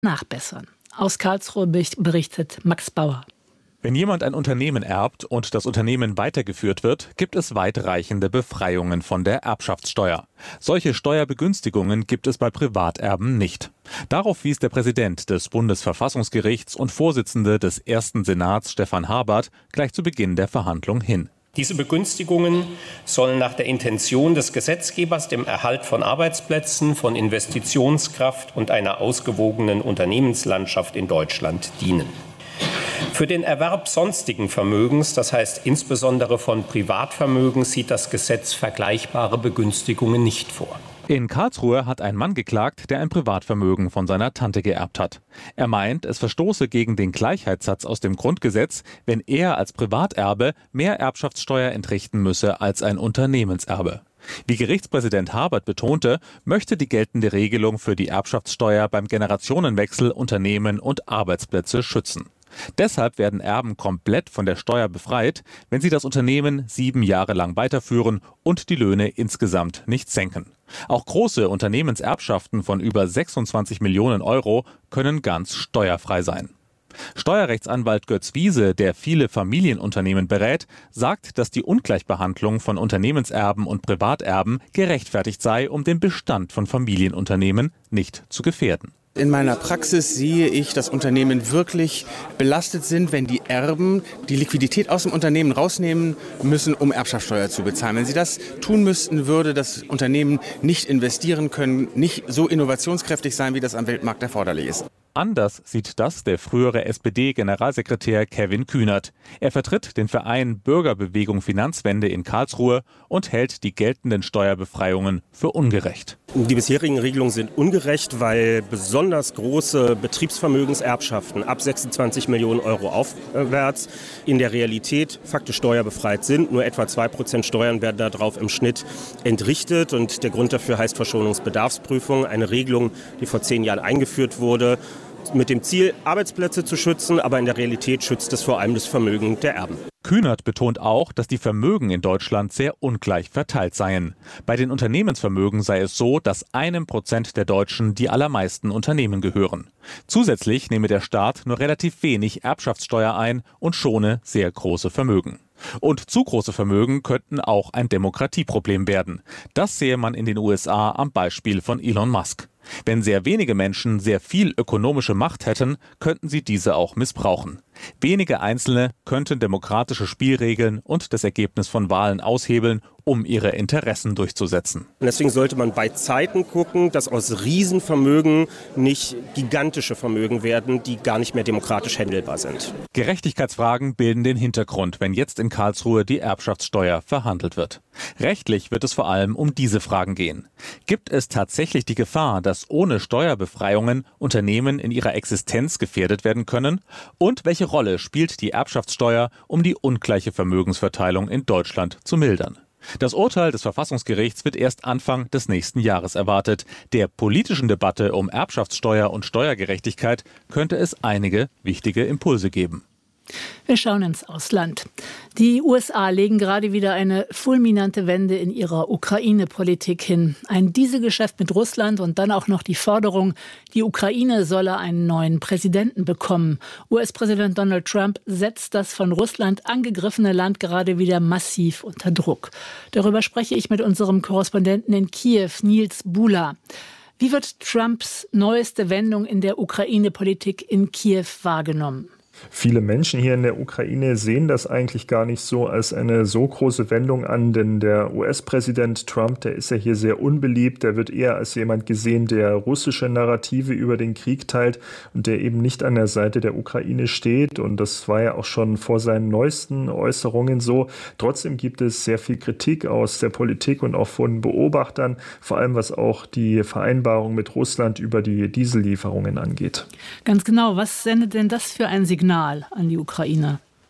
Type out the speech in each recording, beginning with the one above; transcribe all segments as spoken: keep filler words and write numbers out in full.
nachbessern. Aus Karlsruhe berichtet Max Bauer. Wenn jemand ein Unternehmen erbt und das Unternehmen weitergeführt wird, gibt es weitreichende Befreiungen von der Erbschaftssteuer. Solche Steuerbegünstigungen gibt es bei Privaterben nicht. Darauf wies der Präsident des Bundesverfassungsgerichts und Vorsitzende des ersten Senats, Stefan Habert, gleich zu Beginn der Verhandlung hin. Diese Begünstigungen sollen nach der Intention des Gesetzgebers dem Erhalt von Arbeitsplätzen, von Investitionskraft und einer ausgewogenen Unternehmenslandschaft in Deutschland dienen. Für den Erwerb sonstigen Vermögens, das heißt insbesondere von Privatvermögen, sieht das Gesetz vergleichbare Begünstigungen nicht vor. In Karlsruhe hat ein Mann geklagt, der ein Privatvermögen von seiner Tante geerbt hat. Er meint, es verstoße gegen den Gleichheitssatz aus dem Grundgesetz, wenn er als Privaterbe mehr Erbschaftssteuer entrichten müsse als ein Unternehmenserbe. Wie Gerichtspräsident Habert betonte, möchte die geltende Regelung für die Erbschaftssteuer beim Generationenwechsel Unternehmen und Arbeitsplätze schützen. Deshalb werden Erben komplett von der Steuer befreit, wenn sie das Unternehmen sieben Jahre lang weiterführen und die Löhne insgesamt nicht senken. Auch große Unternehmenserbschaften von über sechsundzwanzig Millionen Euro können ganz steuerfrei sein. Steuerrechtsanwalt Götz Wiese, der viele Familienunternehmen berät, sagt, dass die Ungleichbehandlung von Unternehmenserben und Privaterben gerechtfertigt sei, um den Bestand von Familienunternehmen nicht zu gefährden. In meiner Praxis sehe ich, dass Unternehmen wirklich belastet sind, wenn die Erben die Liquidität aus dem Unternehmen rausnehmen müssen, um Erbschaftssteuer zu bezahlen. Wenn sie das tun müssten, würde das Unternehmen nicht investieren können, nicht so innovationskräftig sein, wie das am Weltmarkt erforderlich ist. Anders sieht das der frühere S P D-Generalsekretär Kevin Kühnert. Er vertritt den Verein Bürgerbewegung Finanzwende in Karlsruhe und hält die geltenden Steuerbefreiungen für ungerecht. Die bisherigen Regelungen sind ungerecht, weil besonders große Betriebsvermögenserbschaften ab sechsundzwanzig Millionen Euro aufwärts in der Realität faktisch steuerbefreit sind. Nur etwa zwei Prozent Steuern werden darauf im Schnitt entrichtet. Und der Grund dafür heißt Verschonungsbedarfsprüfung, eine Regelung, die vor zehn Jahren eingeführt wurde, mit dem Ziel, Arbeitsplätze zu schützen, aber in der Realität schützt es vor allem das Vermögen der Erben. Kühnert betont auch, dass die Vermögen in Deutschland sehr ungleich verteilt seien. Bei den Unternehmensvermögen sei es so, dass einem Prozent der Deutschen die allermeisten Unternehmen gehören. Zusätzlich nehme der Staat nur relativ wenig Erbschaftssteuer ein und schone sehr große Vermögen. Und zu große Vermögen könnten auch ein Demokratieproblem werden. Das sehe man in den U S A am Beispiel von Elon Musk. Wenn sehr wenige Menschen sehr viel ökonomische Macht hätten, könnten sie diese auch missbrauchen. Wenige Einzelne könnten demokratische Spielregeln und das Ergebnis von Wahlen aushebeln, um ihre Interessen durchzusetzen. Und deswegen sollte man bei Zeiten gucken, dass aus Riesenvermögen nicht gigantische Vermögen werden, die gar nicht mehr demokratisch handelbar sind. Gerechtigkeitsfragen bilden den Hintergrund, wenn jetzt in Karlsruhe die Erbschaftssteuer verhandelt wird. Rechtlich wird es vor allem um diese Fragen gehen. Gibt es tatsächlich die Gefahr, dass ohne Steuerbefreiungen Unternehmen in ihrer Existenz gefährdet werden können? Und welche Rolle spielt die Erbschaftssteuer, um die ungleiche Vermögensverteilung in Deutschland zu mildern? Das Urteil des Verfassungsgerichts wird erst Anfang des nächsten Jahres erwartet. Der politischen Debatte um Erbschaftssteuer und Steuergerechtigkeit könnte es einige wichtige Impulse geben. Wir schauen ins Ausland. Die U S A legen gerade wieder eine fulminante Wende in ihrer Ukraine-Politik hin. Ein Dieselgeschäft mit Russland und dann auch noch die Forderung, die Ukraine solle einen neuen Präsidenten bekommen. U S-Präsident Donald Trump setzt das von Russland angegriffene Land gerade wieder massiv unter Druck. Darüber spreche ich mit unserem Korrespondenten in Kiew, Nils Bula. Wie wird Trumps neueste Wendung in der Ukraine-Politik in Kiew wahrgenommen? Viele Menschen hier in der Ukraine sehen das eigentlich gar nicht so als eine so große Wendung an, denn der U S-Präsident Trump, der ist ja hier sehr unbeliebt, der wird eher als jemand gesehen, der russische Narrative über den Krieg teilt und der eben nicht an der Seite der Ukraine steht, und das war ja auch schon vor seinen neuesten Äußerungen so. Trotzdem gibt es sehr viel Kritik aus der Politik und auch von Beobachtern, vor allem was auch die Vereinbarung mit Russland über die Diesellieferungen angeht. Ganz genau, was sendet denn das für ein Signal an die Ukraine?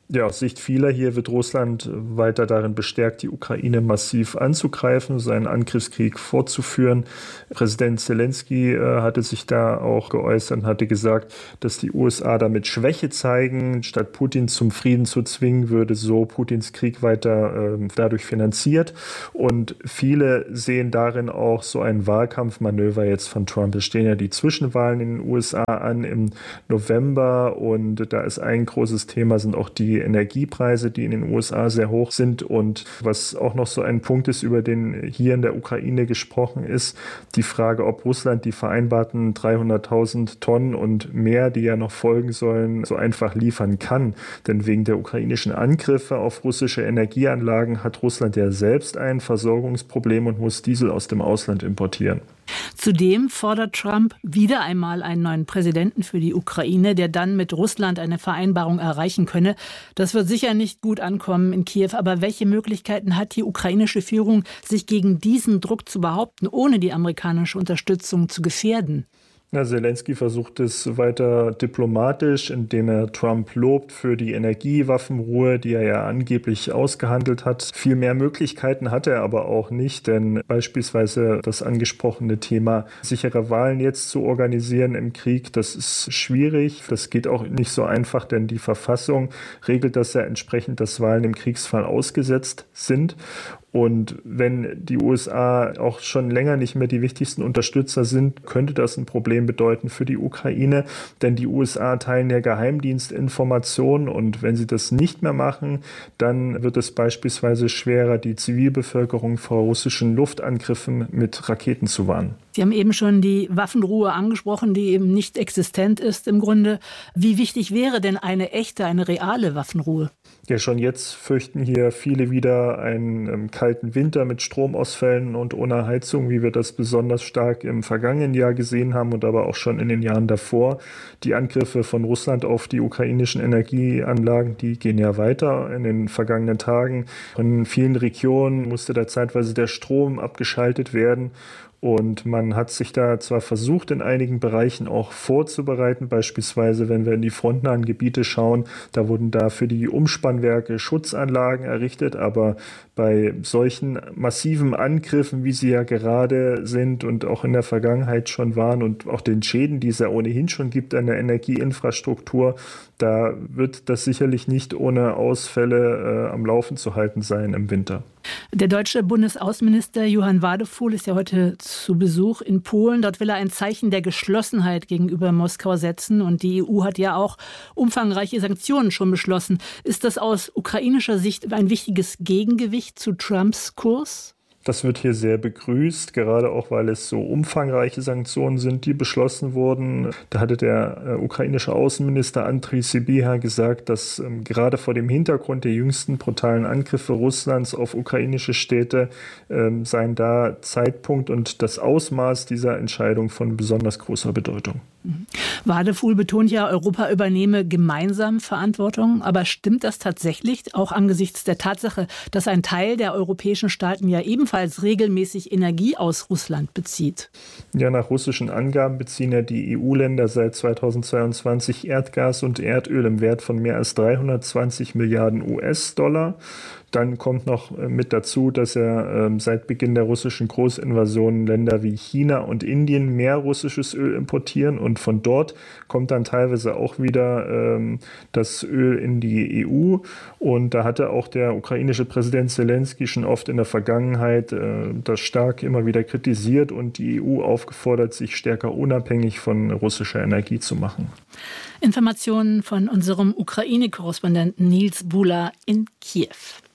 Ja, aus Sicht vieler hier wird Russland weiter darin bestärkt, die Ukraine massiv anzugreifen, seinen Angriffskrieg fortzuführen. Präsident Zelensky äh, hatte sich da auch geäußert und hatte gesagt, dass die U S A damit Schwäche zeigen, statt Putin zum Frieden zu zwingen, würde so Putins Krieg weiter äh, dadurch finanziert. Und viele sehen darin auch so ein Wahlkampfmanöver jetzt von Trump. Es stehen ja die Zwischenwahlen in den U S A an im November und da ist ein großes Thema, sind auch die Energiepreise, die in den U S A sehr hoch sind. Und was auch noch so ein Punkt ist, über den hier in der Ukraine gesprochen ist, die Frage, ob Russland die vereinbarten dreihunderttausend Tonnen und mehr, die ja noch folgen sollen, so einfach liefern kann. Denn wegen der ukrainischen Angriffe auf russische Energieanlagen hat Russland ja selbst ein Versorgungsproblem und muss Diesel aus dem Ausland importieren. Zudem fordert Trump wieder einmal einen neuen Präsidenten für die Ukraine, der dann mit Russland eine Vereinbarung erreichen könne. Das wird sicher nicht gut ankommen in Kiew. Aber welche Möglichkeiten hat die ukrainische Führung, sich gegen diesen Druck zu behaupten, ohne die amerikanische Unterstützung zu gefährden? Ja, Zelensky versucht es weiter diplomatisch, indem er Trump lobt für die Energiewaffenruhe, die er ja angeblich ausgehandelt hat. Viel mehr Möglichkeiten hat er aber auch nicht, denn beispielsweise das angesprochene Thema sichere Wahlen jetzt zu organisieren im Krieg, das ist schwierig. Das geht auch nicht so einfach, denn die Verfassung regelt das ja entsprechend, dass Wahlen im Kriegsfall ausgesetzt sind. Und wenn die U S A auch schon länger nicht mehr die wichtigsten Unterstützer sind, könnte das ein Problem bedeuten für die Ukraine. Denn die U S A teilen ja Geheimdienstinformationen und wenn sie das nicht mehr machen, dann wird es beispielsweise schwerer, die Zivilbevölkerung vor russischen Luftangriffen mit Raketen zu warnen. Sie haben eben schon die Waffenruhe angesprochen, die eben nicht existent ist im Grunde. Wie wichtig wäre denn eine echte, eine reale Waffenruhe? Ja, schon jetzt fürchten hier viele wieder einen ähm, kalten Winter mit Stromausfällen und ohne Heizung, wie wir das besonders stark im vergangenen Jahr gesehen haben und aber auch schon in den Jahren davor. Die Angriffe von Russland auf die ukrainischen Energieanlagen, die gehen ja weiter in den vergangenen Tagen. In vielen Regionen musste da zeitweise der Strom abgeschaltet werden. Und man hat sich da zwar versucht, in einigen Bereichen auch vorzubereiten, beispielsweise wenn wir in die frontnahen Gebiete schauen, da wurden da für die Umspannwerke Schutzanlagen errichtet, aber bei solchen massiven Angriffen, wie sie ja gerade sind und auch in der Vergangenheit schon waren und auch den Schäden, die es ja ohnehin schon gibt an der Energieinfrastruktur, da wird das sicherlich nicht ohne Ausfälle äh, am Laufen zu halten sein im Winter. Der deutsche Bundesaußenminister Johann Wadefuhl ist ja heute zu Besuch in Polen. Dort will er ein Zeichen der Geschlossenheit gegenüber Moskau setzen. Und die E U hat ja auch umfangreiche Sanktionen schon beschlossen. Ist das aus ukrainischer Sicht ein wichtiges Gegengewicht zu Trumps Kurs? Das wird hier sehr begrüßt, gerade auch, weil es so umfangreiche Sanktionen sind, die beschlossen wurden. Da hatte der äh, ukrainische Außenminister Andriy Sybiha gesagt, dass ähm, gerade vor dem Hintergrund der jüngsten brutalen Angriffe Russlands auf ukrainische Städte ähm, seien da Zeitpunkt und das Ausmaß dieser Entscheidung von besonders großer Bedeutung. Wadefuhl betont ja, Europa übernehme gemeinsam Verantwortung. Aber stimmt das tatsächlich, auch angesichts der Tatsache, dass ein Teil der europäischen Staaten ja ebenfalls regelmäßig Energie aus Russland bezieht? Ja, nach russischen Angaben beziehen ja die E U-Länder seit zweitausendzweiundzwanzig Erdgas und Erdöl im Wert von mehr als dreihundertzwanzig Milliarden U S-Dollar. Dann kommt noch mit dazu, dass ja ähm, seit Beginn der russischen Großinvasion Länder wie China und Indien mehr russisches Öl importieren und von dort kommt dann teilweise auch wieder ähm, das Öl in die E U. Und da hatte auch der ukrainische Präsident Zelensky schon oft in der Vergangenheit äh, das stark immer wieder kritisiert und die E U aufgefordert, sich stärker unabhängig von russischer Energie zu machen. Informationen von unserem Ukraine-Korrespondenten Nils Bula in Kiew.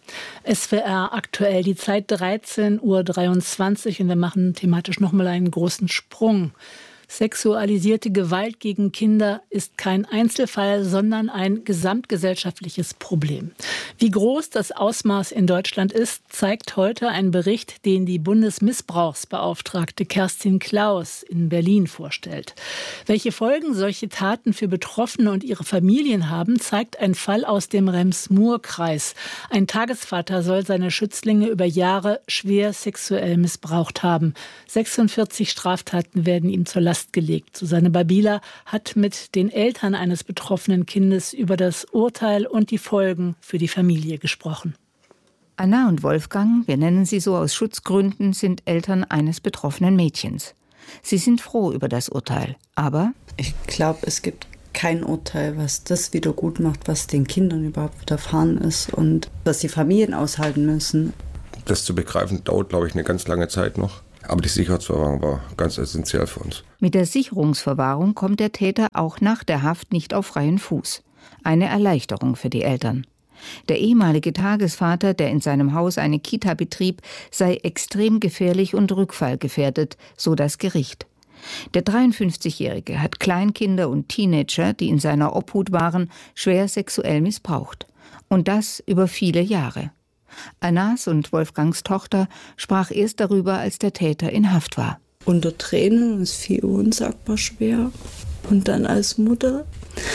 S W R aktuell, die Zeit dreizehn Uhr dreiundzwanzig und wir machen thematisch nochmal einen großen Sprung. Sexualisierte Gewalt gegen Kinder ist kein Einzelfall, sondern ein gesamtgesellschaftliches Problem. Wie groß das Ausmaß in Deutschland ist, zeigt heute ein Bericht, den die Bundesmissbrauchsbeauftragte Kerstin Klaus in Berlin vorstellt. Welche Folgen solche Taten für Betroffene und ihre Familien haben, zeigt ein Fall aus dem Rems-Murr-Kreis. Ein Tagesvater soll seine Schützlinge über Jahre schwer sexuell missbraucht haben. sechsundvierzig Straftaten werden ihm zur Last festgelegt. Susanne Babila hat mit den Eltern eines betroffenen Kindes über das Urteil und die Folgen für die Familie gesprochen. Anna und Wolfgang, wir nennen sie so aus Schutzgründen, sind Eltern eines betroffenen Mädchens. Sie sind froh über das Urteil, aber ich glaube, es gibt kein Urteil, was das wieder gut macht, was den Kindern überhaupt widerfahren ist und was die Familien aushalten müssen. Das zu begreifen dauert, glaube ich, eine ganz lange Zeit noch. Aber die Sicherheitsverwahrung war ganz essentiell für uns. Mit der Sicherungsverwahrung kommt der Täter auch nach der Haft nicht auf freien Fuß. Eine Erleichterung für die Eltern. Der ehemalige Tagesvater, der in seinem Haus eine Kita betrieb, sei extrem gefährlich und rückfallgefährdet, so das Gericht. Der dreiundfünfzigjährige hat Kleinkinder und Teenager, die in seiner Obhut waren, schwer sexuell missbraucht. Und das über viele Jahre. Annas und Wolfgangs Tochter sprach erst darüber, als der Täter in Haft war. Unter Tränen, es fiel unsagbar schwer. Und dann als Mutter,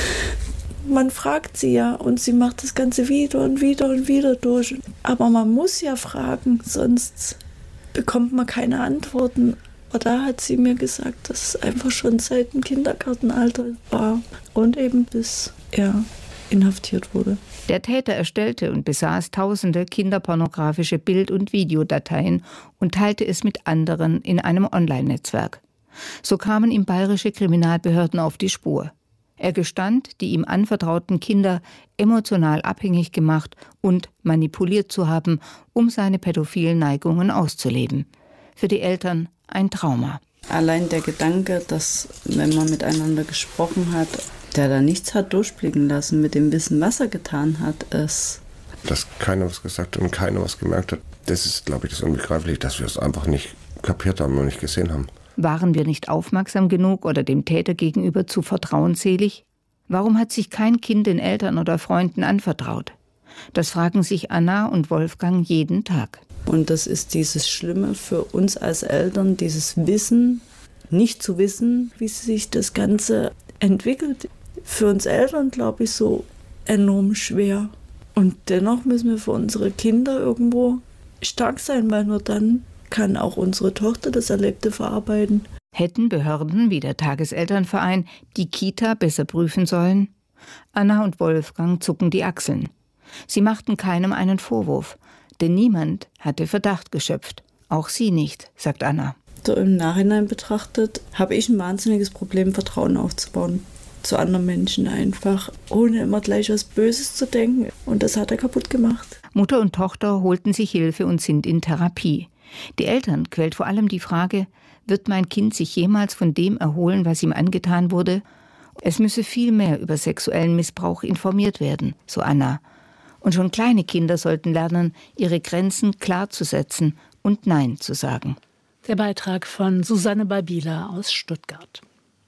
man fragt sie ja und sie macht das Ganze wieder und wieder und wieder durch. Aber man muss ja fragen, sonst bekommt man keine Antworten. Aber da hat sie mir gesagt, dass es einfach schon seit dem Kindergartenalter war und eben bis er inhaftiert wurde. Der Täter erstellte und besaß tausende kinderpornografische Bild- und Videodateien und teilte es mit anderen in einem Online-Netzwerk. So kamen ihm bayerische Kriminalbehörden auf die Spur. Er gestand, die ihm anvertrauten Kinder emotional abhängig gemacht und manipuliert zu haben, um seine pädophilen Neigungen auszuleben. Für die Eltern ein Trauma. Allein der Gedanke, dass, wenn man miteinander gesprochen hat, der da nichts hat durchblicken lassen mit dem Wissen, was er getan hat, ist... Dass keiner was gesagt hat und keiner was gemerkt hat, das ist, glaube ich, das Unbegreifliche, dass wir es einfach nicht kapiert haben und nicht gesehen haben. Waren wir nicht aufmerksam genug oder dem Täter gegenüber zu vertrauensselig? Warum hat sich kein Kind den Eltern oder Freunden anvertraut? Das fragen sich Anna und Wolfgang jeden Tag. Und das ist dieses Schlimme für uns als Eltern, dieses Wissen, nicht zu wissen, wie sich das Ganze entwickelt. Für uns Eltern, glaube ich, so enorm schwer. Und dennoch müssen wir für unsere Kinder irgendwo stark sein, weil nur dann kann auch unsere Tochter das Erlebte verarbeiten. Hätten Behörden wie der Tageselternverein die Kita besser prüfen sollen? Anna und Wolfgang zucken die Achseln. Sie machten keinem einen Vorwurf, denn niemand hatte Verdacht geschöpft. Auch sie nicht, sagt Anna. So im Nachhinein betrachtet habe ich ein wahnsinniges Problem, Vertrauen aufzubauen zu anderen Menschen einfach, ohne immer gleich was Böses zu denken. Und das hat er kaputt gemacht. Mutter und Tochter holten sich Hilfe und sind in Therapie. Die Eltern quält vor allem die Frage, wird mein Kind sich jemals von dem erholen, was ihm angetan wurde? Es müsse viel mehr über sexuellen Missbrauch informiert werden, so Anna. Und schon kleine Kinder sollten lernen, ihre Grenzen klar zu setzen und Nein zu sagen. Der Beitrag von Susanne Babila aus Stuttgart.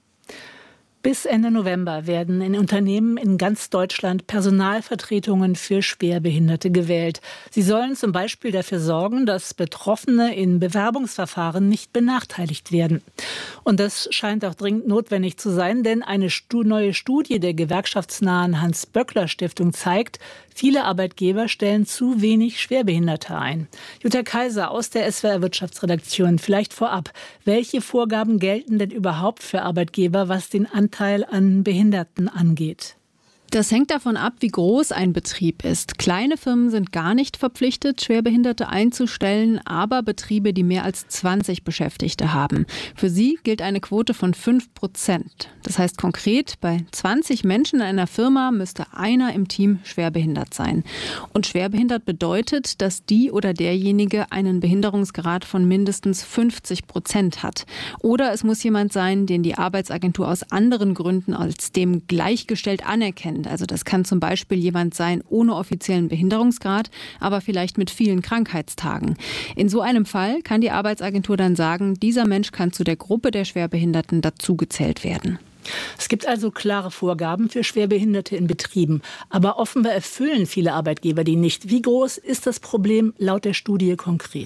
Bis Ende November werden in Unternehmen in ganz Deutschland Personalvertretungen für Schwerbehinderte gewählt. Sie sollen zum Beispiel dafür sorgen, dass Betroffene in Bewerbungsverfahren nicht benachteiligt werden. Und das scheint auch dringend notwendig zu sein, denn eine stu- neue Studie der gewerkschaftsnahen Hans-Böckler-Stiftung zeigt, viele Arbeitgeber stellen zu wenig Schwerbehinderte ein. Jutta Kaiser aus der S W R Wirtschaftsredaktion, vielleicht vorab. Welche Vorgaben gelten denn überhaupt für Arbeitgeber, was den Anteil an Behinderten angeht? Das hängt davon ab, wie groß ein Betrieb ist. Kleine Firmen sind gar nicht verpflichtet, Schwerbehinderte einzustellen, aber Betriebe, die mehr als zwanzig Beschäftigte haben. Für sie gilt eine Quote von fünf Prozent. Das heißt konkret, bei zwanzig Menschen in einer Firma müsste einer im Team schwerbehindert sein. Und schwerbehindert bedeutet, dass die oder derjenige einen Behinderungsgrad von mindestens fünfzig Prozent hat. Oder es muss jemand sein, den die Arbeitsagentur aus anderen Gründen als dem gleichgestellt anerkennt. Also das kann zum Beispiel jemand sein ohne offiziellen Behinderungsgrad, aber vielleicht mit vielen Krankheitstagen. In so einem Fall kann die Arbeitsagentur dann sagen, dieser Mensch kann zu der Gruppe der Schwerbehinderten dazugezählt werden. Es gibt also klare Vorgaben für Schwerbehinderte in Betrieben. Aber offenbar erfüllen viele Arbeitgeber die nicht. Wie groß ist das Problem laut der Studie konkret?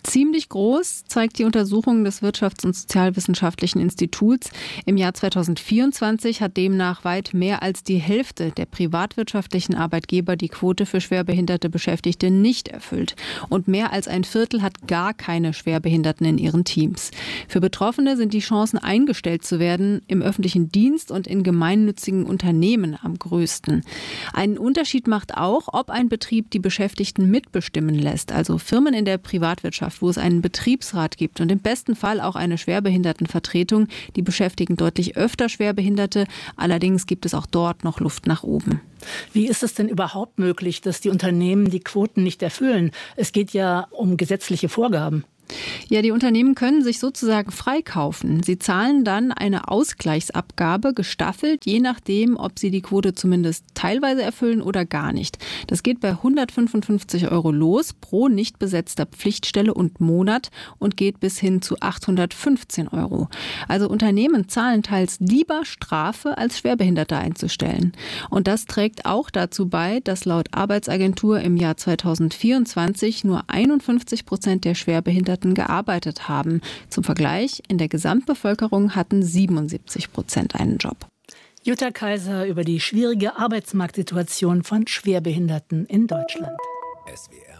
Ziemlich groß, zeigt die Untersuchung des Wirtschafts- und Sozialwissenschaftlichen Instituts. Im Jahr zweitausendvierundzwanzig hat demnach weit mehr als die Hälfte der privatwirtschaftlichen Arbeitgeber die Quote für schwerbehinderte Beschäftigte nicht erfüllt. Und mehr als ein Viertel hat gar keine Schwerbehinderten in ihren Teams. Für Betroffene sind die Chancen, eingestellt zu werden, im öffentlichen Dienst und in gemeinnützigen Unternehmen am größten. Einen Unterschied macht auch, ob ein Betrieb die Beschäftigten mitbestimmen lässt, also Firmen in der Privatwirtschaft, wo es einen Betriebsrat gibt und im besten Fall auch eine Schwerbehindertenvertretung. Die beschäftigen deutlich öfter Schwerbehinderte. Allerdings gibt es auch dort noch Luft nach oben. Wie ist es denn überhaupt möglich, dass die Unternehmen die Quoten nicht erfüllen? Es geht ja um gesetzliche Vorgaben. Ja, die Unternehmen können sich sozusagen freikaufen. Sie zahlen dann eine Ausgleichsabgabe, gestaffelt, je nachdem, ob sie die Quote zumindest teilweise erfüllen oder gar nicht. Das geht bei hundertfünfundfünfzig Euro los pro nicht besetzter Pflichtstelle und Monat und geht bis hin zu achthundertfünfzehn Euro. Also Unternehmen zahlen teils lieber Strafe, als Schwerbehinderte einzustellen. Und das trägt auch dazu bei, dass laut Arbeitsagentur im Jahr zweitausendvierundzwanzig nur einundfünfzig Prozent der Schwerbehinderten gearbeitet haben. Zum Vergleich, in der Gesamtbevölkerung hatten siebenundsiebzig Prozent einen Job. Jutta Kaiser über die schwierige Arbeitsmarktsituation von Schwerbehinderten in Deutschland. S W R